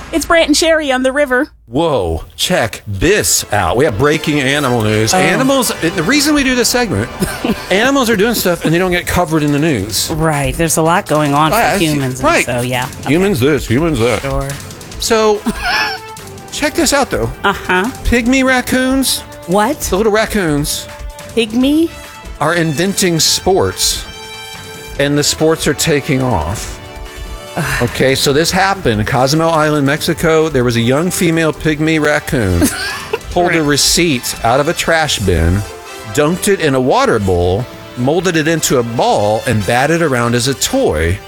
It's Brant and Sherry on the river. Whoa, check this out. We have breaking animal news. Animals, the reason we do this segment, animals are doing stuff and they don't get covered in the news. Right. There's a lot going on for humans. Right. So, yeah. Humans this, humans that. Sure. So, check this out, though. Uh-huh. Pygmy raccoons, What? the little raccoons, Pygmy? are inventing sports, and the sports are taking off. Okay, so this happened in Cozumel Island, Mexico. There was a young female pygmy raccoon, pulled a receipt out of a trash bin, dunked it in a water bowl, molded it into a ball, and batted around as a toy.